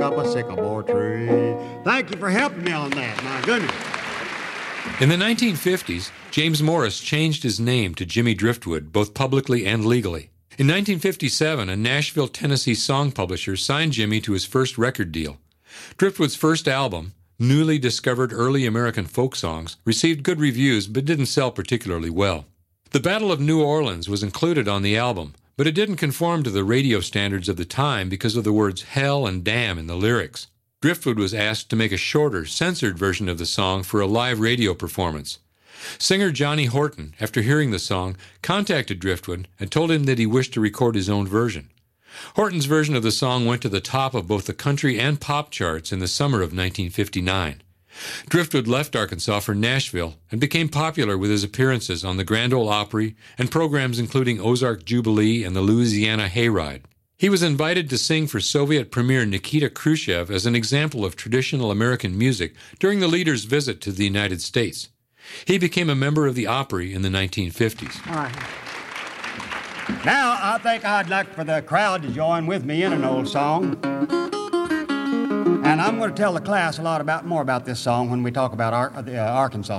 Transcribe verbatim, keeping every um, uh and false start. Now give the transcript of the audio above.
up a sycamore tree. Thank you for helping me on that, my goodness. In the nineteen fifties, James Morris changed his name to Jimmy Driftwood, both publicly and legally. In nineteen fifty-seven, a Nashville, Tennessee song publisher signed Jimmy to his first record deal. Driftwood's first album, Newly Discovered Early American Folk Songs, received good reviews but didn't sell particularly well. The Battle of New Orleans was included on the album, but it didn't conform to the radio standards of the time because of the words hell and damn in the lyrics. Driftwood was asked to make a shorter, censored version of the song for a live radio performance. Singer Johnny Horton, after hearing the song, contacted Driftwood and told him that he wished to record his own version. Horton's version of the song went to the top of both the country and pop charts in the summer of nineteen fifty-nine. Driftwood left Arkansas for Nashville and became popular with his appearances on the Grand Ole Opry and programs including Ozark Jubilee and the Louisiana Hayride. He was invited to sing for Soviet Premier Nikita Khrushchev as an example of traditional American music during the leader's visit to the United States. He became a member of the Opry in the nineteen fifties. All right. Now, I think I'd like for the crowd to join with me in an old song. And I'm going to tell the class a lot about more about this song when we talk about Ar- uh, Arkansas.